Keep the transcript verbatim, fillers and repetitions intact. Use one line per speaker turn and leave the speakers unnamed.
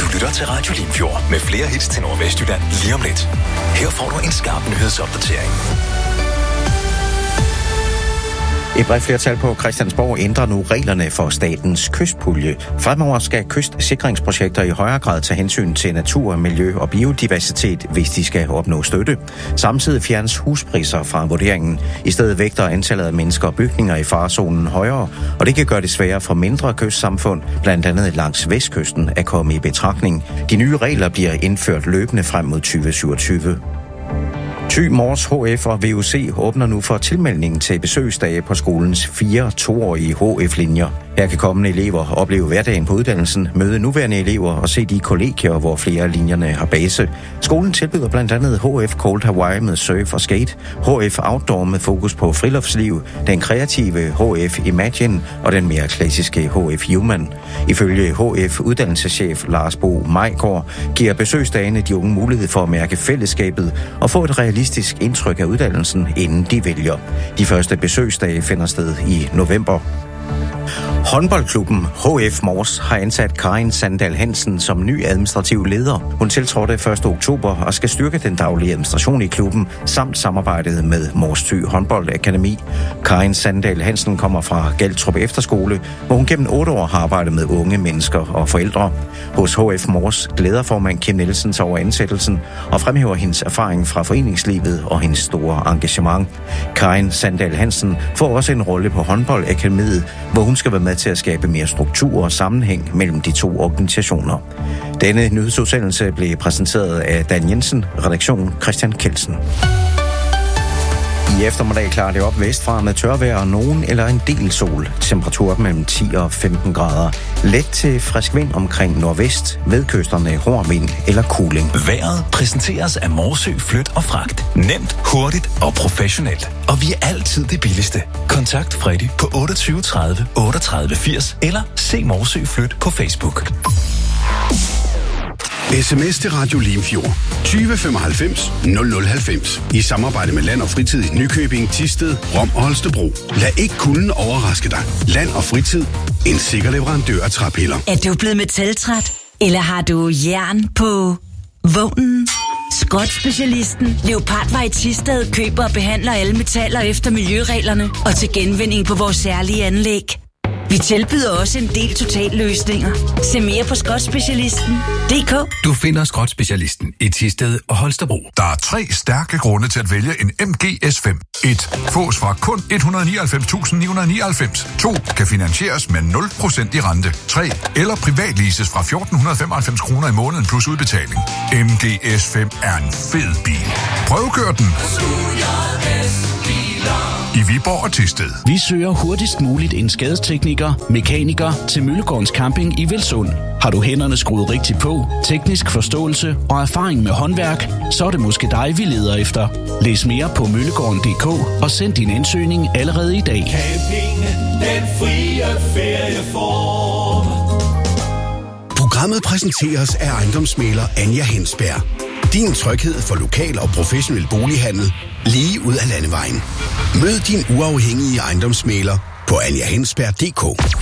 lytter til Radio Limfjord med flere hits til Nordvestjylland lige om lidt. Her får du en skarp nyhedsopdatering.
Et bredt flertal på Christiansborg ændrer nu reglerne for statens kystpulje. Fremover skal kystsikringsprojekter i højere grad tage hensyn til natur, miljø og biodiversitet, hvis de skal opnå støtte. Samtidig fjernes huspriser fra vurderingen. I stedet vægter antallet af mennesker og bygninger i farezonen højere, og det kan gøre det sværere for mindre kystsamfund, blandt andet langs vestkysten, at komme i betragtning. De nye regler bliver indført løbende frem mod tyve syvogtyve. Thy, Mors, H F og V U C åbner nu for tilmelding til besøgsdage på skolens fire toårige H F-linjer. Her kan kommende elever opleve hverdagen på uddannelsen, møde nuværende elever og se de kollegier, hvor flere af linjerne har base. Skolen tilbyder blandt andet H F Cold Hawaii med surf og skate, H F Outdoor med fokus på friluftsliv, den kreative H F Imagine og den mere klassiske H F Human. Ifølge H F uddannelseschef Lars Bo Majgaard giver besøgsdagene de unge mulighed for at mærke fællesskabet og få et realistisk indtryk af uddannelsen, inden de vælger. De første besøgsdage finder sted i november. Håndboldklubben H F Mors har ansat Karin Sandal Hansen som ny administrativ leder. Hun tiltrådte første oktober og skal styrke den daglige administration i klubben samt samarbejdet med Mors Thy Håndboldakademi. Karin Sandal Hansen kommer fra Galtrup Efterskole, hvor hun gennem otte år har arbejdet med unge mennesker og forældre. Hos H F Mors glæder formand Kim Nielsen sig over ansættelsen og fremhæver hendes erfaring fra foreningslivet og hendes store engagement. Karin Sandal Hansen får også en rolle på håndboldakademiet, hvor hun skal være med til at skabe mere struktur og sammenhæng mellem de to organisationer. Denne nyhedsudsendelse blev præsenteret af Dan Jensen, redaktion Christian Kelsen. I eftermiddag klarer det op vestfra med tørvejr og nogen eller en del sol. Temperatur op mellem ti og femten grader. Let til frisk vind omkring nordvest, ved kysterne hård vind eller kuling.
Vejret præsenteres af Morsø Flyt og Fragt. Nemt, hurtigt og professionelt. Og vi er altid det billigste. Kontakt Freddy på otteogtyve tredive otteogtredive firs eller se Morsø Flyt på Facebook.
Sms til Radio Limfjord tyve femoghalvfems nul nul halvfems i samarbejde med Land og Fritid i Nykøbing, Thisted, Rom og Holstebro. Lad ikke kulden overraske dig. Land og Fritid. En sikker leverandør af træpiller.
Er du blevet metaltræt? Eller har du jern på vognen? Skrot-specialisten Leopardvej i Thisted køber og behandler alle metaller efter miljøreglerne og til genvinding på vores særlige anlæg. Vi tilbyder også en del totalløsninger. Se mere på skrot-specialisten punktum d k.
Du finder Skrot-specialisten i Thisted og Holstebro.
Der er tre stærke grunde til at vælge en M G S fem. et Fås fra kun et hundrede og nioghalvfems tusind ni hundrede og nioghalvfems. to Kan finansieres med nul procent i rente. tre Eller privatleases fra fjorten femoghalvfems kroner i måneden plus udbetaling. M G S fem er en fed bil. Prøvekør den i Viborg og Thisted.
Vi søger hurtigst muligt en skadestekniker, mekaniker til Møllegårdens Camping i Velsund. Har du hænderne skruet rigtigt på, teknisk forståelse og erfaring med håndværk, så er det måske dig, vi leder efter. Læs mere på møllegården punktum d k og send din ansøgning allerede i dag.
Camping, den frie ferieform.
Programmet præsenteres af ejendomsmægler Anja Hensberg. Din tryghed for lokal og professionel bolighandel lige ud af landevejen. Mød din uafhængige ejendomsmægler på anja hensberg punktum d k.